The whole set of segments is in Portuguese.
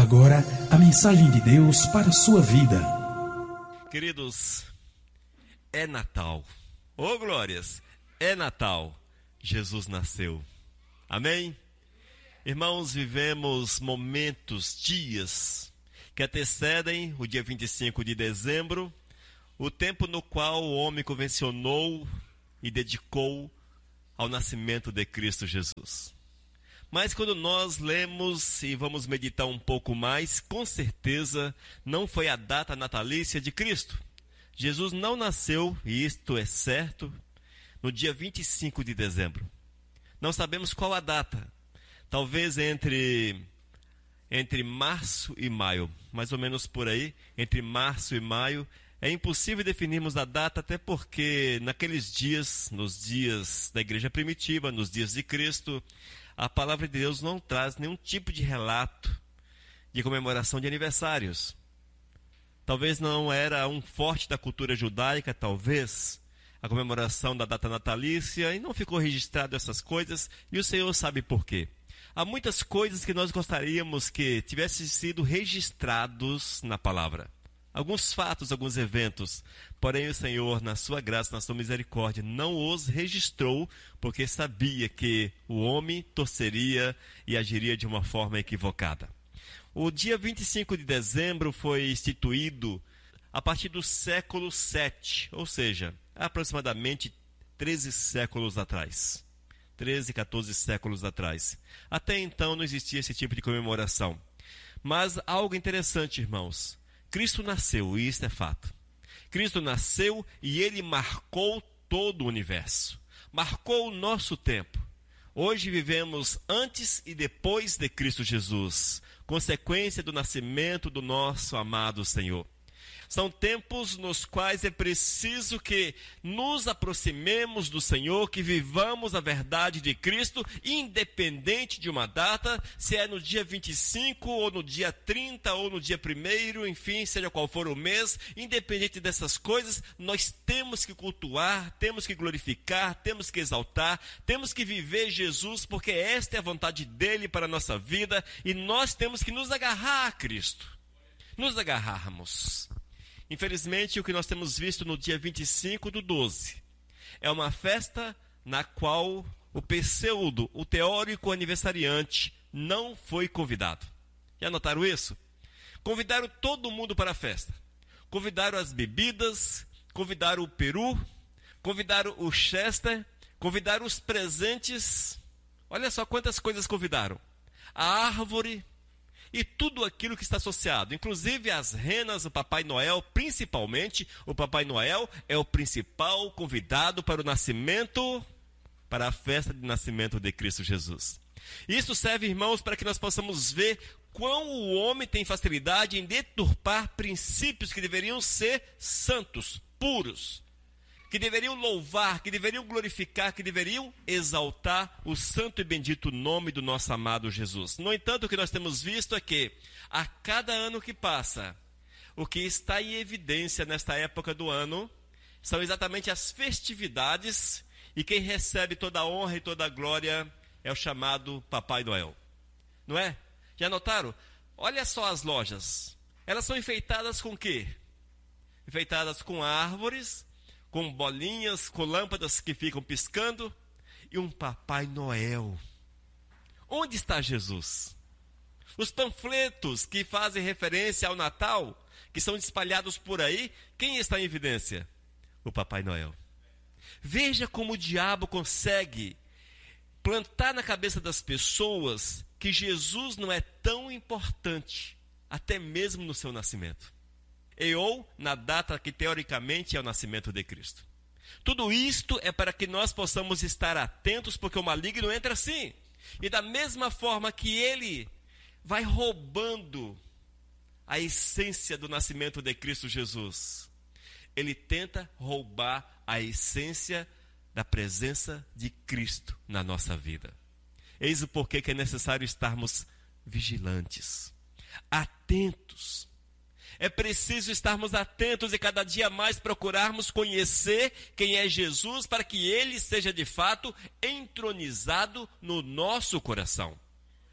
agora a mensagem de Deus para a sua vida. Queridos, é Natal. Ô glórias, é Natal. Jesus nasceu. Amém? Irmãos, vivemos momentos, dias que antecedem o dia 25 de dezembro, o tempo no qual o homem convencionou e dedicou ao nascimento de Cristo Jesus. Mas quando nós lemos e vamos meditar um pouco mais, com certeza não foi a data natalícia de Cristo. Jesus não nasceu, e isto é certo, no dia 25 de dezembro. Não sabemos qual a data. Talvez entre março e maio, mais ou menos por aí, entre março e maio. É impossível definirmos a data, até porque naqueles dias, nos dias da igreja primitiva, nos dias de Cristo, a palavra de Deus não traz nenhum tipo de relato de comemoração de aniversários. Talvez não era um forte da cultura judaica, talvez, a comemoração da data natalícia, e não ficou registrado essas coisas, e o Senhor sabe por quê. Há muitas coisas que nós gostaríamos que tivessem sido registrados na palavra. Alguns fatos, alguns eventos, porém o Senhor, na sua graça, na sua misericórdia, não os registrou, porque sabia que o homem torceria e agiria de uma forma equivocada. O dia 25 de dezembro foi instituído a partir do século VII, ou seja, aproximadamente 13 séculos atrás. 13, 14 séculos atrás. Até então não existia esse tipo de comemoração. Mas algo interessante, irmãos. Cristo nasceu, e isso é fato. Cristo nasceu e ele marcou todo o universo. Marcou o nosso tempo. Hoje vivemos antes e depois de Cristo Jesus, consequência do nascimento do nosso amado Senhor. São tempos nos quais é preciso que nos aproximemos do Senhor, que vivamos a verdade de Cristo, independente de uma data, se é no dia 25, ou no dia 30, ou no dia 1º, enfim, seja qual for o mês, independente dessas coisas, nós temos que cultuar, temos que glorificar, temos que exaltar, temos que viver Jesus, porque esta é a vontade dele para a nossa vida, e nós temos que nos agarrar a Cristo, nos agarrarmos. Infelizmente, o que nós temos visto no dia 25/12 é uma festa na qual o pseudo, o teórico aniversariante, não foi convidado. Já notaram isso? Convidaram todo mundo para a festa. Convidaram as bebidas, convidaram o peru, convidaram o chester, convidaram os presentes. Olha só quantas coisas convidaram. A árvore e tudo aquilo que está associado, inclusive as renas, o Papai Noel, principalmente, o Papai Noel é o principal convidado para o nascimento, para a festa de nascimento de Cristo Jesus. Isso serve, irmãos, para que nós possamos ver quão o homem tem facilidade em deturpar princípios que deveriam ser santos, puros, que deveriam louvar, que deveriam glorificar, que deveriam exaltar o santo e bendito nome do nosso amado Jesus. No entanto, o que nós temos visto é que, a cada ano que passa, o que está em evidência nesta época do ano são exatamente as festividades, e quem recebe toda a honra e toda a glória é o chamado Papai Noel. Não é? Já notaram? Olha só as lojas. Elas são enfeitadas com o quê? Enfeitadas com árvores, com bolinhas, com lâmpadas que ficam piscando, e um Papai Noel. Onde está Jesus? Os panfletos que fazem referência ao Natal, que são espalhados por aí, quem está em evidência? O Papai Noel. Veja como o diabo consegue plantar na cabeça das pessoas que Jesus não é tão importante, até mesmo no seu nascimento. Ou na data que teoricamente é o nascimento de Cristo. Tudo isto é para que nós possamos estar atentos, porque o maligno entra assim. E da mesma forma que ele vai roubando a essência do nascimento de Cristo Jesus, ele tenta roubar a essência da presença de Cristo na nossa vida. Eis o porquê que é necessário estarmos vigilantes, atentos. É preciso estarmos atentos e cada dia mais procurarmos conhecer quem é Jesus, para que ele seja de fato entronizado no nosso coração.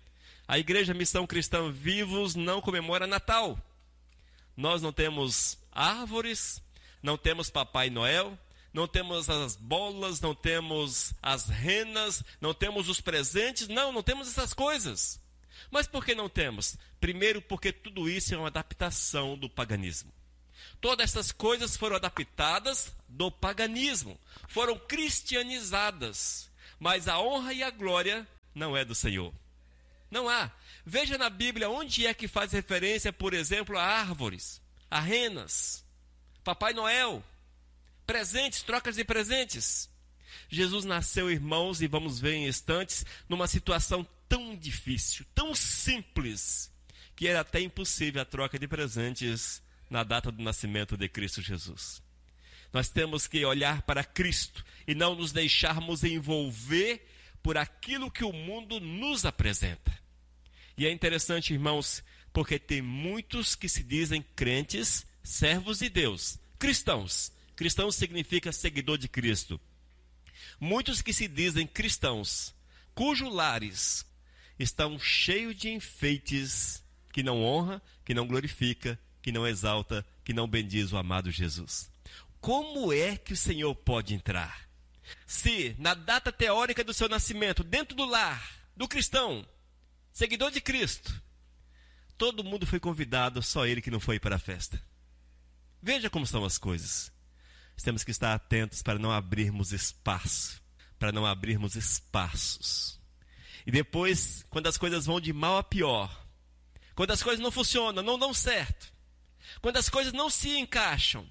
A Igreja Missão Cristã Vivos não comemora Natal. Nós não temos árvores, não temos Papai Noel, não temos as bolas, não temos as renas, não temos os presentes, não temos essas coisas. Mas por que não temos? Primeiro, porque tudo isso é uma adaptação do paganismo. Todas essas coisas foram adaptadas do paganismo, foram cristianizadas, mas a honra e a glória não é do Senhor. Não há. Veja na Bíblia onde é que faz referência, por exemplo, a árvores, a renas, Papai Noel, presentes, trocas de presentes. Jesus nasceu, irmãos, e vamos ver em instantes, numa situação tão difícil, tão simples, que era até impossível a troca de presentes na data do nascimento de Cristo Jesus. Nós temos que olhar para Cristo e não nos deixarmos envolver por aquilo que o mundo nos apresenta. E é interessante, irmãos, porque tem muitos que se dizem crentes, servos de Deus, cristãos. Cristão significa seguidor de Cristo. Muitos que se dizem cristãos, cujos lares estão cheios de enfeites que não honra, que não glorifica, que não exalta, que não bendiz o amado Jesus. Como é que o Senhor pode entrar? Se na data teórica do seu nascimento, dentro do lar do cristão, seguidor de Cristo, todo mundo foi convidado, só ele que não foi para a festa. Veja como são as coisas. Temos que estar atentos para não abrirmos espaço, para não abrirmos espaços. E depois, quando as coisas vão de mal a pior, quando as coisas não funcionam, não dão certo, quando as coisas não se encaixam,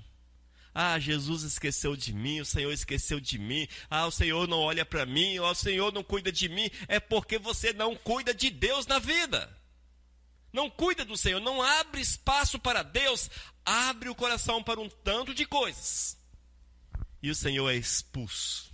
Jesus esqueceu de mim, o Senhor esqueceu de mim, o Senhor não olha para mim, o Senhor não cuida de mim, é porque você não cuida de Deus na vida. Não cuida do Senhor, não abre espaço para Deus, abre o coração para um tanto de coisas. E o Senhor é expulso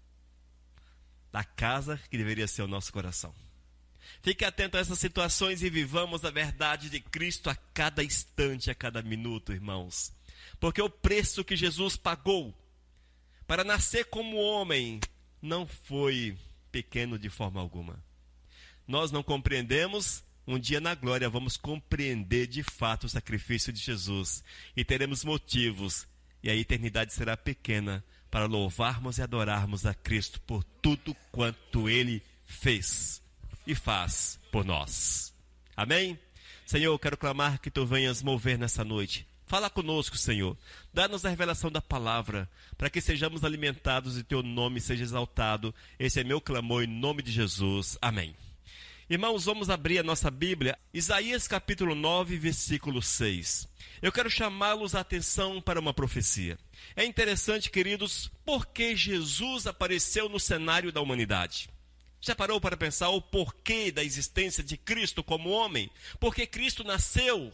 da casa que deveria ser o nosso coração. Fique atento a essas situações e vivamos a verdade de Cristo a cada instante, a cada minuto, irmãos. Porque o preço que Jesus pagou para nascer como homem não foi pequeno de forma alguma. Nós não compreendemos, um dia na glória vamos compreender de fato o sacrifício de Jesus. E teremos motivos, e a eternidade será pequena, para louvarmos e adorarmos a Cristo por tudo quanto Ele fez e faz por nós. Amém? Senhor, eu quero clamar que Tu venhas mover nessa noite. Fala conosco, Senhor. Dá-nos a revelação da palavra, para que sejamos alimentados e Teu nome seja exaltado. Esse é meu clamor em nome de Jesus. Amém. Irmãos, vamos abrir a nossa Bíblia, Isaías capítulo 9, versículo 6. Eu quero chamá-los a atenção para uma profecia. É interessante, queridos, porque Jesus apareceu no cenário da humanidade. Já parou para pensar o porquê da existência de Cristo como homem? Porque Cristo nasceu.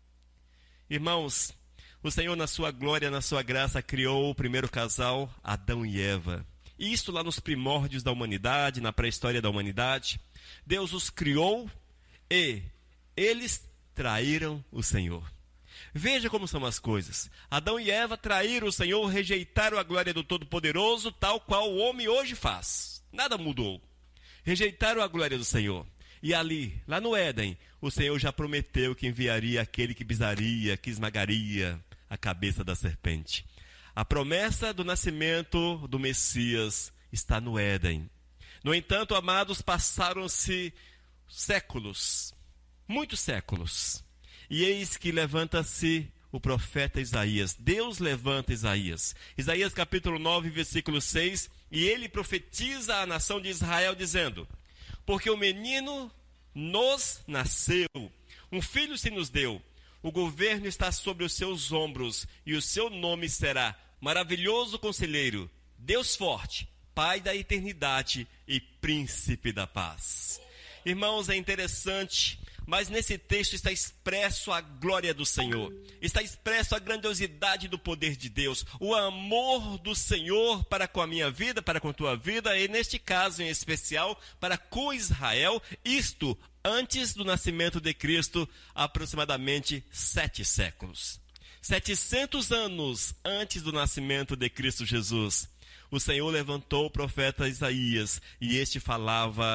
Irmãos, o Senhor na sua glória, na sua graça, criou o primeiro casal, Adão e Eva. E isso lá nos primórdios da humanidade, na pré-história da humanidade. Deus os criou e eles traíram o Senhor. Veja como são as coisas. Adão e Eva traíram o Senhor, rejeitaram a glória do Todo-Poderoso, tal qual o homem hoje faz. Nada mudou. Rejeitaram a glória do Senhor. E ali, lá no Éden, o Senhor já prometeu que enviaria aquele que pisaria, que esmagaria a cabeça da serpente. A promessa do nascimento do Messias está no Éden. No entanto, amados, passaram-se séculos, muitos séculos. E eis que levanta-se o profeta Isaías. Deus levanta Isaías. Isaías capítulo 9, versículo 6. E ele profetiza à nação de Israel dizendo: porque o menino nos nasceu, um filho se nos deu. O governo está sobre os seus ombros e o seu nome será Maravilhoso Conselheiro, Deus Forte, Pai da Eternidade e Príncipe da Paz. Irmãos, é interessante, mas nesse texto está expresso a glória do Senhor. Está expresso a grandiosidade do poder de Deus. O amor do Senhor para com a minha vida, para com a tua vida. E neste caso em especial, para com Israel. Isto antes do nascimento de Cristo, aproximadamente 7 séculos. 700 anos antes do nascimento de Cristo Jesus. O Senhor levantou o profeta Isaías. E este falava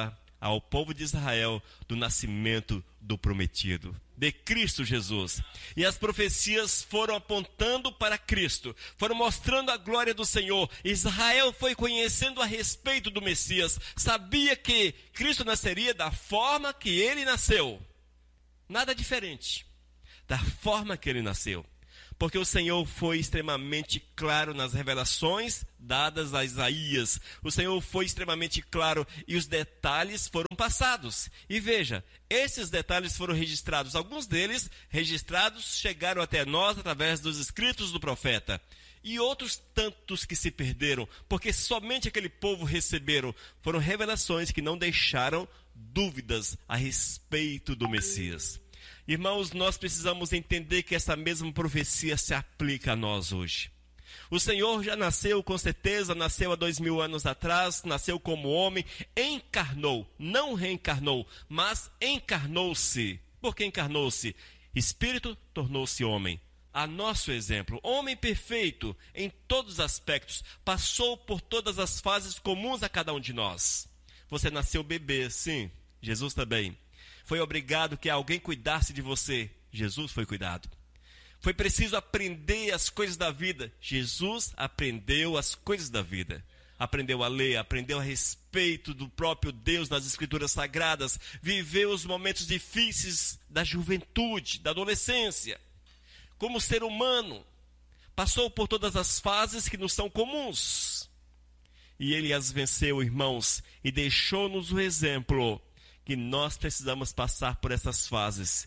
ao povo de Israel do nascimento do prometido, de Cristo Jesus. E as profecias foram apontando para Cristo, foram mostrando a glória do Senhor. Israel foi conhecendo a respeito do Messias, sabia que Cristo nasceria da forma que ele nasceu. Nada diferente da forma que ele nasceu. Porque o Senhor foi extremamente claro nas revelações dadas a Isaías. O Senhor foi extremamente claro e os detalhes foram passados. E veja, esses detalhes foram registrados. Alguns deles registrados chegaram até nós através dos escritos do profeta. E outros tantos que se perderam, porque somente aquele povo receberam. Foram revelações que não deixaram dúvidas a respeito do Messias. Irmãos, nós precisamos entender que essa mesma profecia se aplica a nós hoje. O Senhor já nasceu, com certeza, nasceu há 2000 anos atrás, nasceu como homem, encarnou, não reencarnou, mas encarnou-se. Por que encarnou-se? Espírito tornou-se homem. A nosso exemplo, homem perfeito em todos os aspectos, passou por todas as fases comuns a cada um de nós. Você nasceu bebê, sim, Jesus também. Foi obrigado que alguém cuidasse de você. Jesus foi cuidado. Foi preciso aprender as coisas da vida. Jesus aprendeu as coisas da vida. Aprendeu a ler, aprendeu a respeito do próprio Deus nas Escrituras Sagradas. Viveu os momentos difíceis da juventude, da adolescência. Como ser humano, passou por todas as fases que nos são comuns. E ele as venceu, irmãos, e deixou-nos o exemplo que nós precisamos passar por essas fases,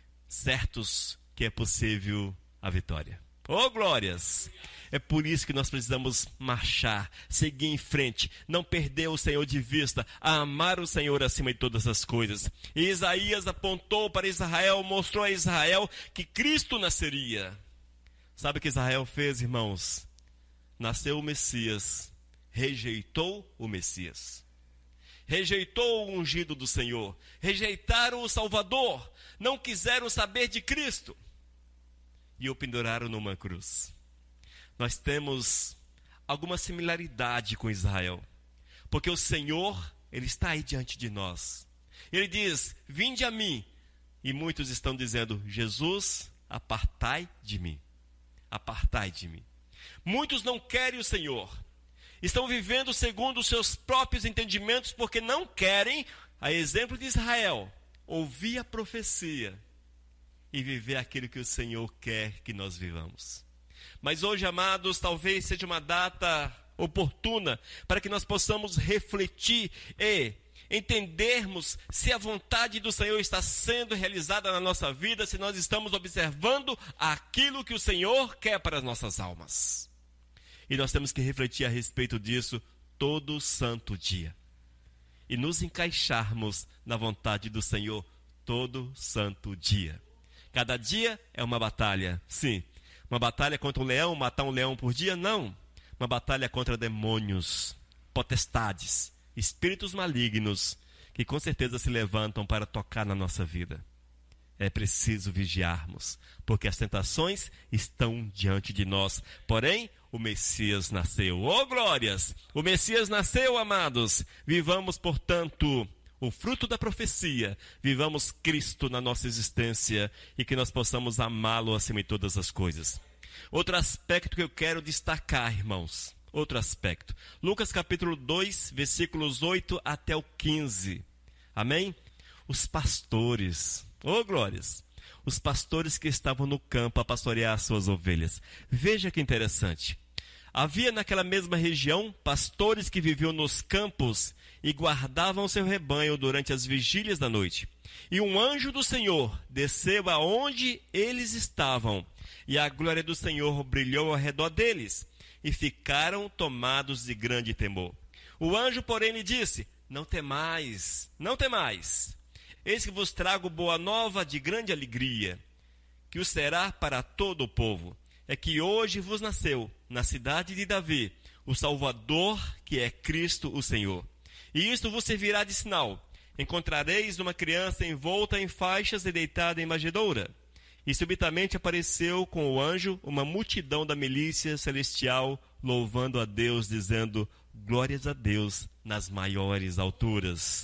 certos que é possível a vitória. Oh, glórias! É por isso que nós precisamos marchar, seguir em frente, não perder o Senhor de vista, amar o Senhor acima de todas as coisas. E Isaías apontou para Israel, mostrou a Israel que Cristo nasceria. Sabe o que Israel fez, irmãos? Nasceu o Messias, rejeitou o Messias. Rejeitou o ungido do Senhor, rejeitaram o Salvador, não quiseram saber de Cristo e o penduraram numa cruz. Nós temos alguma similaridade com Israel, porque o Senhor, Ele está aí diante de nós. Ele diz, vinde a mim, e muitos estão dizendo, Jesus, apartai de mim, apartai de mim. Muitos não querem o Senhor. Estão vivendo segundo os seus próprios entendimentos, porque não querem, a exemplo de Israel, ouvir a profecia e viver aquilo que o Senhor quer que nós vivamos. Mas hoje, amados, talvez seja uma data oportuna para que nós possamos refletir e entendermos se a vontade do Senhor está sendo realizada na nossa vida, se nós estamos observando aquilo que o Senhor quer para as nossas almas. E nós temos que refletir a respeito disso todo santo dia. E nos encaixarmos na vontade do Senhor todo santo dia. Cada dia é uma batalha, sim. Uma batalha contra um leão, matar um leão por dia? Não. Uma batalha contra demônios, potestades, espíritos malignos, que com certeza se levantam para tocar na nossa vida. É preciso vigiarmos, porque as tentações estão diante de nós. Porém, o Messias nasceu. Oh, glórias! O Messias nasceu, amados. Vivamos, portanto, o fruto da profecia. Vivamos Cristo na nossa existência e que nós possamos amá-lo acima de todas as coisas. Outro aspecto que eu quero destacar, irmãos. Outro aspecto. Lucas capítulo 2, versículos 8 até o 15. Amém? Os pastores. Oh, glórias! Os pastores que estavam no campo a pastorear as suas ovelhas. Veja que interessante. Havia naquela mesma região pastores que viviam nos campos e guardavam seu rebanho durante as vigílias da noite. E um anjo do Senhor desceu aonde eles estavam, e a glória do Senhor brilhou ao redor deles, e ficaram tomados de grande temor. O anjo, porém, lhe disse, não temais, não temais. Eis que vos trago boa nova de grande alegria, que o será para todo o povo. É que hoje vos nasceu, na cidade de Davi, o Salvador, que é Cristo o Senhor. E isto vos servirá de sinal. Encontrareis uma criança envolta em faixas e deitada em manjedoura. E subitamente apareceu com o anjo uma multidão da milícia celestial, louvando a Deus, dizendo, glórias a Deus nas maiores alturas.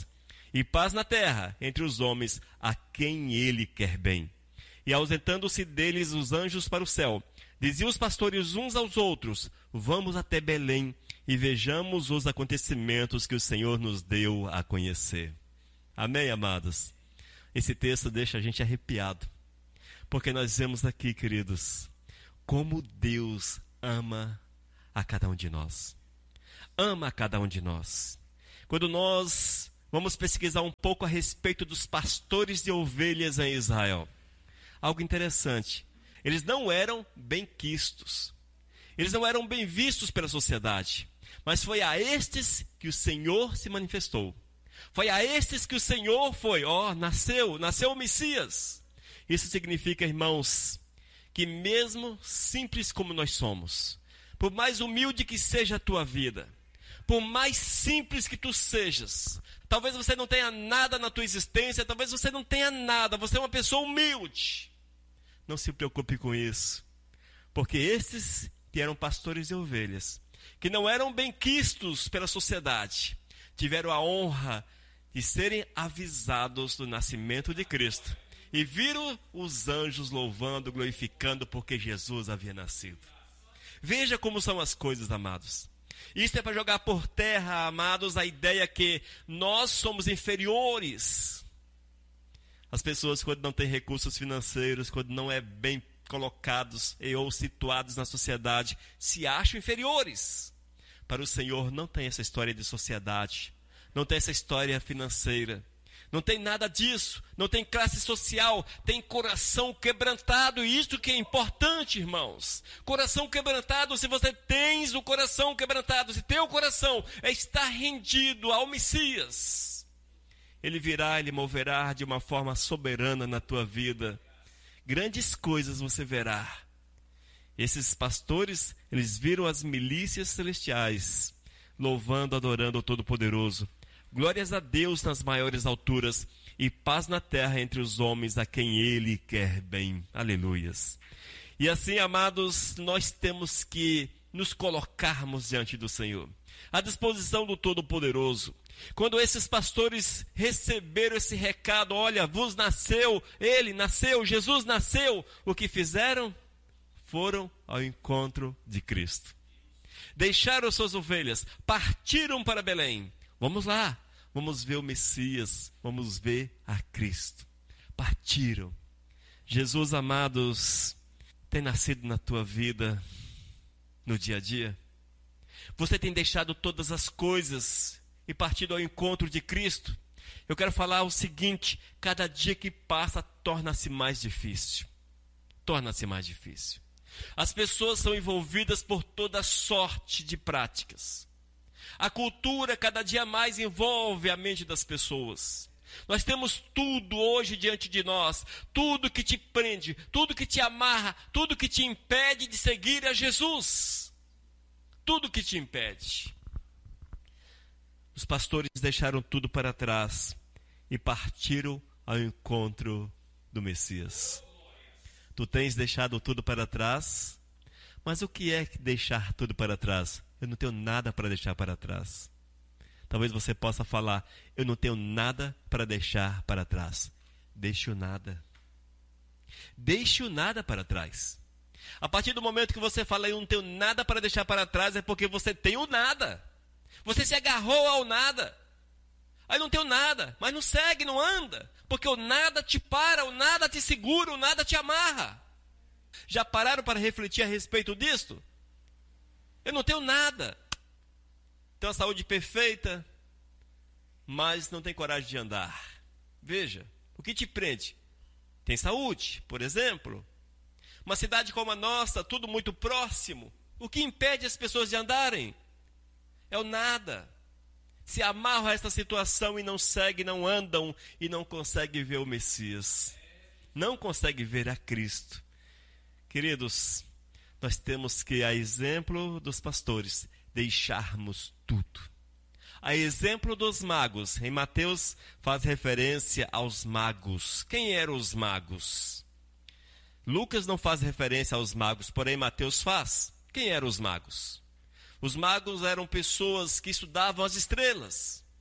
e paz na terra entre os homens a quem ele quer bem. E ausentando-se deles os anjos para o céu, diziam os pastores uns aos outros: vamos até Belém e vejamos os acontecimentos que o Senhor nos deu a conhecer. Amém, amados? Esse texto deixa a gente arrepiado, porque nós vemos aqui, queridos, como Deus ama a cada um de nós. Ama a cada um de nós. Quando nós vamos pesquisar um pouco a respeito dos pastores de ovelhas em Israel, algo interessante, eles não eram bem-quistos, eles não eram bem vistos pela sociedade, mas foi a estes que o Senhor se manifestou. Foi a estes que o Senhor nasceu o Messias. Isso significa, irmãos, que mesmo simples como nós somos, por mais humilde que seja a tua vida, por mais simples que tu sejas, talvez você não tenha nada na tua existência, talvez você não tenha nada, você é uma pessoa humilde. Não se preocupe com isso, porque esses que eram pastores de ovelhas, que não eram bem-quistos pela sociedade, tiveram a honra de serem avisados do nascimento de Cristo e viram os anjos louvando, glorificando porque Jesus havia nascido. Veja como são as coisas, amados. Isso é para jogar por terra, amados, a ideia que nós somos inferiores. As pessoas, quando não têm recursos financeiros, quando não é bem colocados ou situados na sociedade, se acham inferiores. Para o Senhor não tem essa história de sociedade, não tem essa história financeira, não tem nada disso, não tem classe social, tem coração quebrantado, e isso que é importante, irmãos. Coração quebrantado, se você tens o coração quebrantado, se teu coração está rendido ao Messias, Ele virá, Ele moverá de uma forma soberana na tua vida. Grandes coisas você verá. Esses pastores, eles viram as milícias celestiais, louvando, adorando o Todo-Poderoso. Glórias a Deus nas maiores alturas e paz na terra entre os homens a quem Ele quer bem. Aleluias. E assim, amados, nós temos que nos colocarmos diante do Senhor, à disposição do Todo-Poderoso. Quando esses pastores receberam esse recado, olha, vos nasceu, Ele nasceu, Jesus nasceu, o que fizeram? Foram ao encontro de Cristo. Deixaram suas ovelhas, partiram para Belém. Vamos lá, vamos ver o Messias, vamos ver a Cristo. Partiram. Jesus, amados, tem nascido na tua vida no dia a dia? Você tem deixado todas as coisas e partido ao encontro de Cristo? Eu quero falar o seguinte: cada dia que passa torna-se mais difícil. Torna-se mais difícil. As pessoas são envolvidas por toda sorte de práticas. A cultura cada dia mais envolve a mente das pessoas. Nós temos tudo hoje diante de nós, tudo que te prende, tudo que te amarra, tudo que te impede de seguir a Jesus. Tudo que te impede. Os pastores deixaram tudo para trás e partiram ao encontro do Messias. Tu tens deixado tudo para trás, mas o que é deixar tudo para trás? Eu não tenho nada para deixar para trás. Talvez você possa falar: eu não tenho nada para deixar para trás. Deixe o nada. Deixe o nada para trás. A partir do momento que você fala: eu não tenho nada para deixar para trás, é porque você tem o nada. Você se agarrou ao nada. Aí não tenho nada, mas não segue, não anda. Porque o nada te para, o nada te segura, o nada te amarra. Já pararam para refletir a respeito disto? Eu não tenho nada. Tenho a saúde perfeita, mas não tenho coragem de andar. Veja, o que te prende? Tem saúde, por exemplo. Uma cidade como a nossa, tudo muito próximo. O que impede as pessoas de andarem? É o nada. Se amarram a esta situação e não seguem, não andam e não conseguem ver o Messias. Não conseguem ver a Cristo. Queridos, nós temos que, a exemplo dos pastores, deixarmos tudo. A exemplo dos magos, em Mateus faz referência aos magos. Quem eram os magos? Lucas não faz referência aos magos, porém Mateus faz. Quem eram os magos? Os magos eram pessoas que estudavam as estrelas.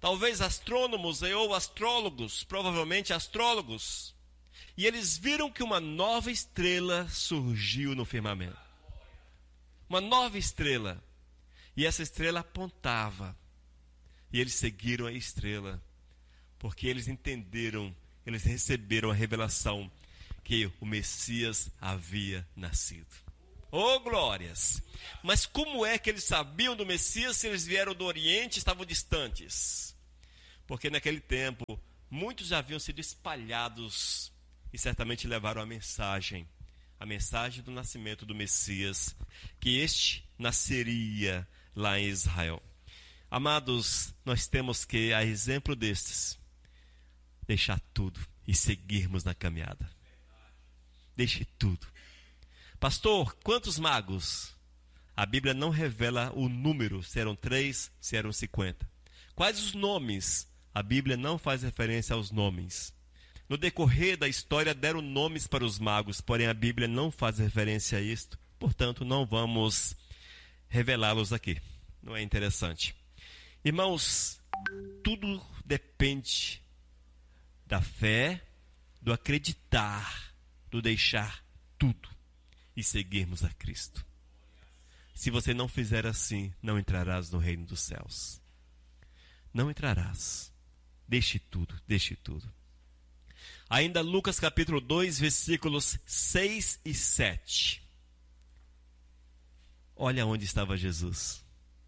talvez astrônomos ou astrólogos, provavelmente astrólogos, e eles viram que uma nova estrela surgiu no firmamento. Uma nova estrela. E essa estrela apontava. E eles seguiram a estrela, porque eles entenderam, eles receberam a revelação que o Messias havia nascido. Oh, glórias! Mas como é que eles sabiam do Messias se eles vieram do Oriente e estavam distantes? Porque naquele tempo, muitos já haviam sido espalhados e certamente levaram a mensagem do nascimento do Messias, que este nasceria lá em Israel. Amados, nós temos que, a exemplo destes, deixar tudo e seguirmos na caminhada. Deixe tudo. Pastor, quantos magos? A Bíblia não revela o número, se eram 3, se eram 50. Quais os nomes? A Bíblia não faz referência aos nomes. No decorrer da história deram nomes para os magos, porém a Bíblia não faz referência a isto. Portanto, não vamos revelá-los aqui. Não é interessante. Irmãos, tudo depende da fé, do acreditar, do deixar tudo e seguirmos a Cristo. Se você não fizer assim, não entrarás no reino dos céus. Não entrarás. Deixe tudo, deixe tudo. Ainda Lucas capítulo 2, versículos 6 e 7. Olha onde estava Jesus.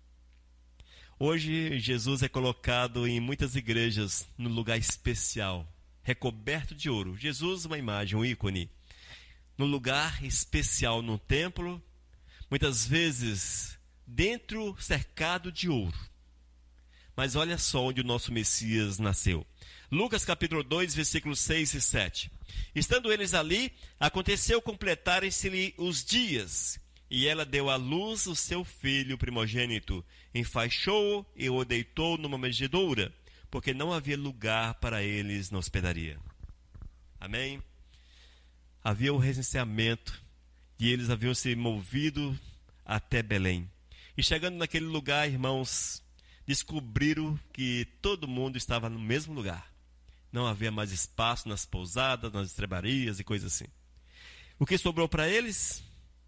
Hoje Jesus é colocado em muitas igrejas no lugar especial, recoberto de ouro. Jesus, uma imagem, um ícone. No lugar especial no templo, muitas vezes dentro, cercado de ouro. Mas olha só onde o nosso Messias nasceu. Lucas capítulo 2, versículos 6 e 7. Estando eles ali, aconteceu completarem-se-lhe os dias, e ela deu à luz o seu filho primogênito, enfaixou-o e o deitou numa manjedoura, porque não havia lugar para eles na hospedaria. Amém? Havia o recenseamento, e eles haviam se movido até Belém. E chegando naquele lugar, irmãos, descobriram que todo mundo estava no mesmo lugar. Não havia mais espaço nas pousadas, nas estrebarias e coisas assim. O que sobrou para eles?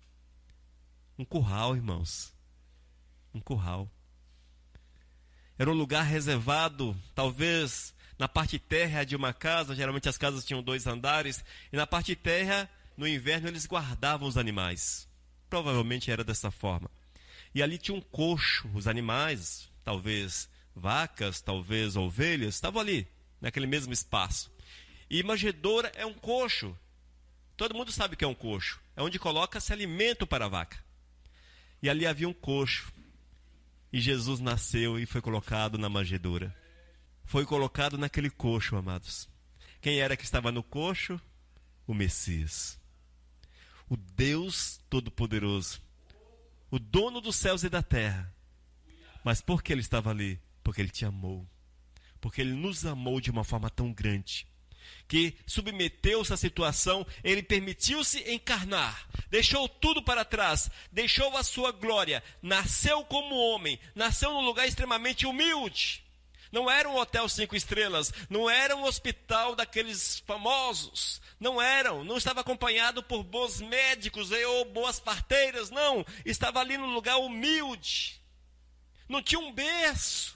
Um curral, irmãos. Um curral. Era um lugar reservado, talvez na parte térrea de uma casa. Geralmente as casas tinham 2 andares. E na parte térrea, no inverno, eles guardavam os animais. Provavelmente era dessa forma. E ali tinha um coxo. Os animais, talvez vacas, talvez ovelhas, estavam ali, naquele mesmo espaço. E manjedoura é um coxo. Todo mundo sabe o que é um coxo. É onde coloca-se alimento para a vaca. E ali havia um coxo. E Jesus nasceu e foi colocado na manjedoura. Foi colocado naquele coxo, amados. Quem era que estava no coxo? O Messias. O Deus Todo-Poderoso. O dono dos céus e da terra. Mas por que ele estava ali? Porque ele te amou. Porque ele nos amou de uma forma tão grande, que submeteu-se à situação, ele permitiu-se encarnar, deixou tudo para trás, deixou a sua glória, nasceu como homem, nasceu num lugar extremamente humilde. Não era um hotel 5 estrelas, não era um hospital daqueles famosos, não estava acompanhado por bons médicos ou boas parteiras, não, estava ali num lugar humilde. Não tinha um berço.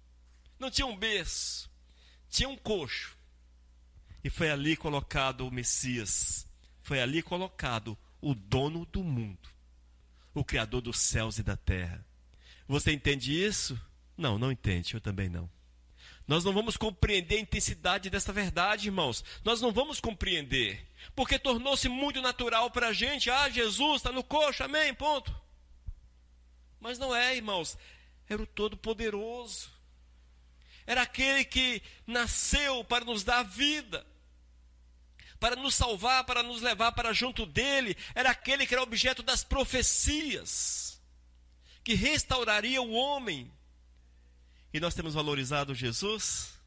Tinha um coxo. E foi ali colocado o Messias. Foi ali colocado o dono do mundo. O Criador dos céus e da terra. Você entende isso? Não, não entende, eu também não. Nós não vamos compreender a intensidade dessa verdade, irmãos. Nós não vamos compreender. Porque tornou-se muito natural para a gente. Jesus está no coxo, amém, ponto. Mas não é, irmãos. Era o Todo-Poderoso. Era aquele que nasceu para nos dar vida, para nos salvar, para nos levar para junto dele. Era aquele que era objeto das profecias, que restauraria o homem. E nós temos valorizado Jesus?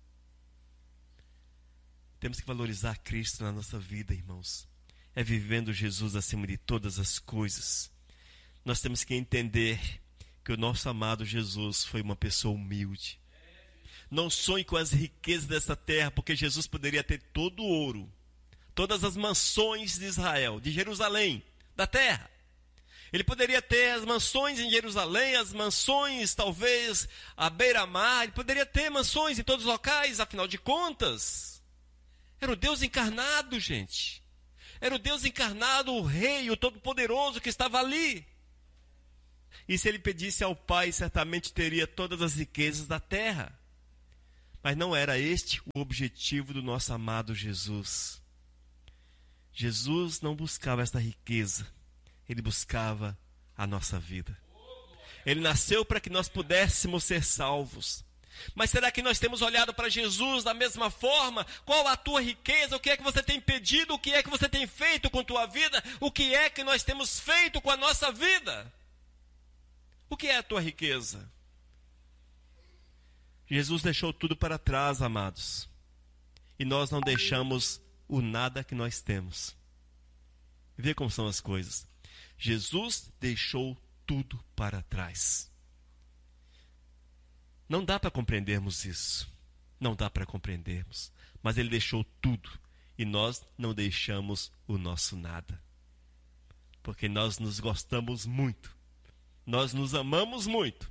Temos que valorizar Cristo na nossa vida, irmãos. É vivendo Jesus acima de todas as coisas. Nós temos que entender que o nosso amado Jesus foi uma pessoa humilde. não sonhe com as riquezas dessa terra, porque Jesus poderia ter todo o ouro, todas as mansões de Israel, de Jerusalém, da terra. Ele poderia ter as mansões em Jerusalém, as mansões talvez à beira-mar, ele poderia ter mansões em todos os locais, afinal de contas. Era o Deus encarnado, gente. Era o Deus encarnado, o Rei, o Todo-Poderoso que estava ali. E se ele pedisse ao Pai, certamente teria todas as riquezas da terra. Mas não era este o objetivo do nosso amado Jesus. Jesus não buscava esta riqueza. Ele buscava a nossa vida. Ele nasceu para que nós pudéssemos ser salvos. Mas será que nós temos olhado para Jesus da mesma forma? Qual a tua riqueza? O que é que você tem pedido? O que é que você tem feito com a tua vida? O que é que nós temos feito com a nossa vida? O que é a tua riqueza? Jesus deixou tudo para trás, amados. E nós não deixamos o nada que nós temos. Vê como são as coisas. Jesus deixou tudo para trás. Não dá para compreendermos isso. Não dá para compreendermos. Mas ele deixou tudo. E nós não deixamos o nosso nada. Porque nós nos gostamos muito. Nós nos amamos muito.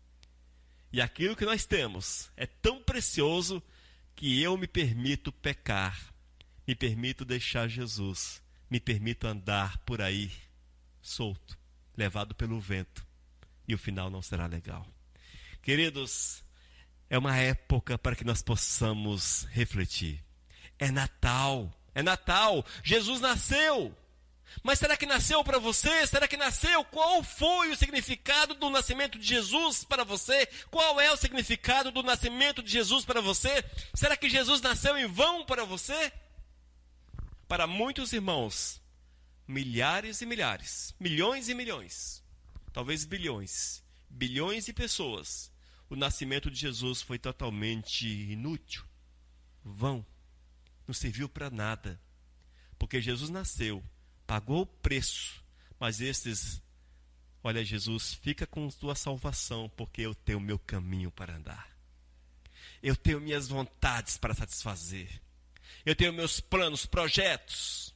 E aquilo que nós temos é tão precioso que eu me permito pecar. Me permito deixar Jesus. Me permito andar por aí, solto, levado pelo vento. E o final não será legal. Queridos, é uma época para que nós possamos refletir. É Natal, é Natal. Jesus nasceu. Mas será que nasceu para você? Será que nasceu? Qual foi o significado do nascimento de Jesus para você? Qual é o significado do nascimento de Jesus para você? Será que Jesus nasceu em vão para você? Para muitos irmãos, milhares e milhares, milhões e milhões, talvez bilhões de pessoas, o nascimento de Jesus foi totalmente inútil, vão, não serviu para nada, porque Jesus nasceu, pagou o preço, mas olha, Jesus, fica com tua salvação, porque eu tenho o meu caminho para andar, eu tenho minhas vontades para satisfazer, eu tenho meus planos, projetos.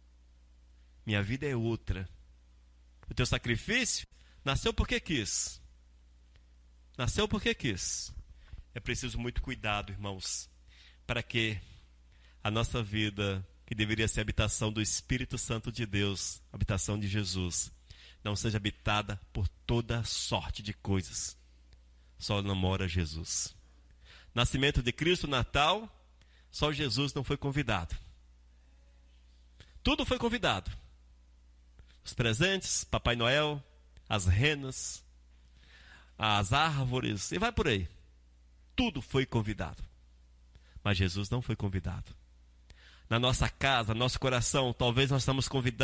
Minha vida é outra. O teu sacrifício nasceu porque quis. Nasceu porque quis. É preciso muito cuidado, irmãos, para que a nossa vida, que deveria ser a habitação do Espírito Santo de Deus, a habitação de Jesus, não seja habitada por toda sorte de coisas. Só não mora Jesus. Nascimento de Cristo, Natal, só Jesus não foi convidado. Tudo foi convidado. Os presentes, Papai Noel, as renas, as árvores, e vai por aí. Tudo foi convidado. Mas Jesus não foi convidado. Na nossa casa, nosso coração, talvez nós estamos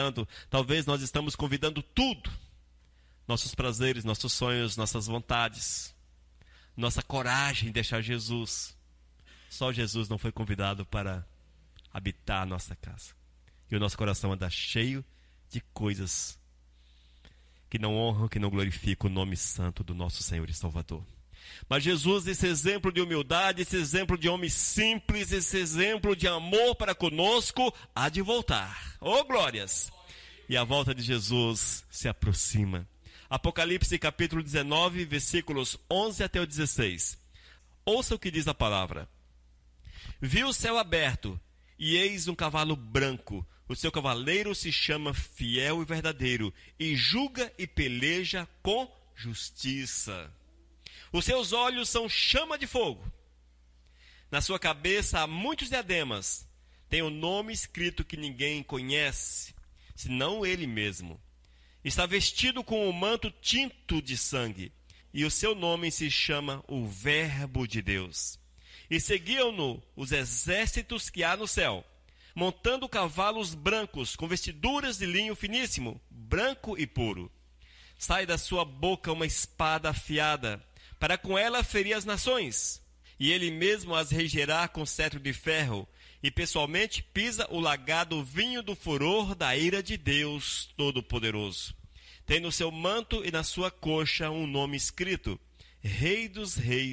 convidando tudo. Nossos prazeres, nossos sonhos, nossas vontades, nossa coragem de deixar Jesus. Só Jesus não foi convidado para habitar a nossa casa. E o nosso coração anda cheio de coisas que não honram, que não glorificam o nome santo do nosso Senhor e Salvador. Mas Jesus, esse exemplo de humildade, esse exemplo de homem simples, esse exemplo de amor para conosco, há de voltar. Oh, glórias! E a volta de Jesus se aproxima. Apocalipse capítulo 19, versículos 11 até o 16. Ouça o que diz a palavra. Vi o céu aberto, e eis um cavalo branco. O seu cavaleiro se chama Fiel e Verdadeiro, e julga e peleja com justiça. Os seus olhos são chama de fogo. Na sua cabeça há muitos diademas. Tem um nome escrito que ninguém conhece, senão ele mesmo. Está vestido com um manto tinto de sangue, e o seu nome se chama o Verbo de Deus. E seguiam-no os exércitos que há no céu, montando cavalos brancos, com vestiduras de linho finíssimo, branco e puro. Sai da sua boca uma espada afiada, para com ela ferir as nações. E ele mesmo as regerá com cetro de ferro, e pessoalmente pisa o lagado vinho do furor da ira de Deus Todo-Poderoso. Tem no seu manto e na sua coxa um nome escrito: Rei dos Reis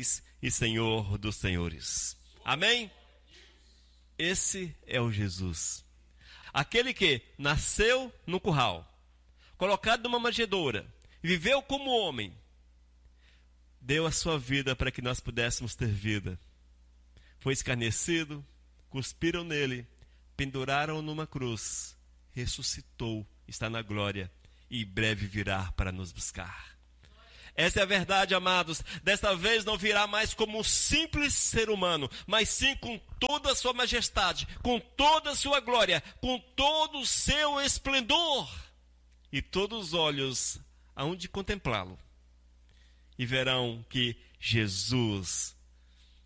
e Senhor dos senhores. Amém? Esse é o Jesus. Aquele que nasceu no curral, colocado numa manjedoura, viveu como homem, deu a sua vida para que nós pudéssemos ter vida. Foi escarnecido, cuspiram nele, penduraram-o numa cruz, ressuscitou, está na glória e em breve virá para nos buscar. Essa é a verdade, amados. Desta vez não virá mais como um simples ser humano, mas sim com toda a sua majestade, com toda a sua glória, com todo o seu esplendor. E todos os olhos hão de contemplá-lo e verão que Jesus